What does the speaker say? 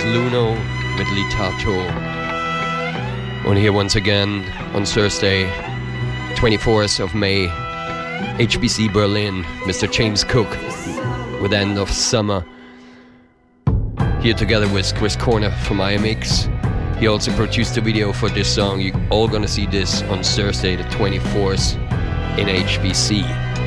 Luno mit Litato. Und here once again on Thursday, 24th of May, HBC Berlin, Mr. James Cook with End of Summer. Here together with Chris Corner from IMX. He also produced the video for this song. You're all gonna see this on Thursday the 24th in HBC.